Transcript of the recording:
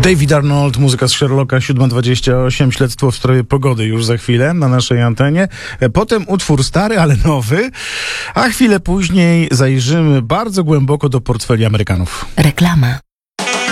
David Arnold, muzyka z Sherlocka, 7:28, śledztwo w sprawie pogody już za chwilę na naszej antenie. Potem utwór stary, ale nowy, a chwilę później zajrzymy bardzo głęboko do portfeli Amerykanów. Reklama.